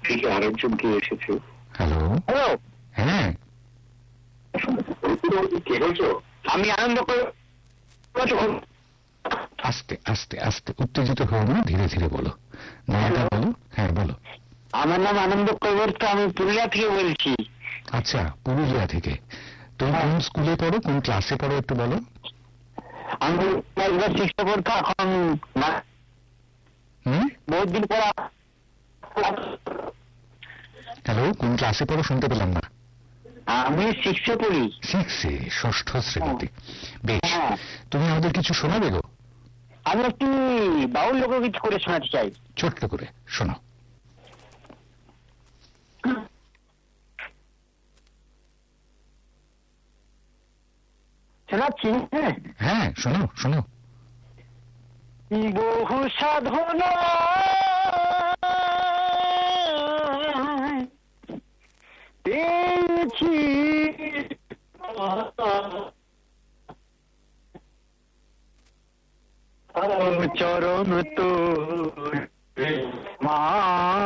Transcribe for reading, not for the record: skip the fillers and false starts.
আরেকজন কে এসেছে। Hello hello, হ্যাঁ কে বলছো? আমি আনন্দ করে। আস্তে আস্তে আস্তে, উত্তেজিত হও না, ধীরে ধীরে বলো, নামটা বলো। হ্যাঁ বলো। আমার নাম আনন্দ কৈবর্ত, আমি পুরুলিয়া থেকে বলছি। আচ্ছা, পুরুলিয়া থেকে। তুমি কোন স্কুলে পড়ো, কোন ক্লাসে পড়ো একটু বলো। আমি একবার চেষ্টা করতে এখন বহুত দিন পর। হ্যালো, কোন ক্লাসে পড়ো শুনতে পেলাম না। আমি 6-এ পড়ি। 6-এ, ষষ্ঠ শ্রেণীতে। বেশ, তুমি আমাদের কিছু শোনাবে গো? আমি একটি বাউল লোকগীত করে শোনাতে চাই। ছোট্ট করে শোনো। শোনাচ্ছি? হ্যাঁ শোনো শোনো। বহু সাধনা পেয়েছি চরণ তো মা।